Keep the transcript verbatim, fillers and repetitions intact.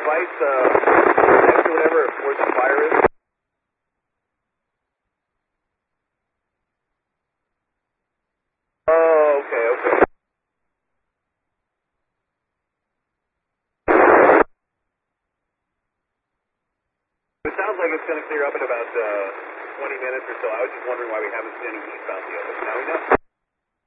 device uh, next to whatever where the fire is? Oh, okay, okay. It sounds like it's going to clear up in about uh, twenty minutes or so. I was just wondering why we haven't seen any eastbound vehicles. Now we know.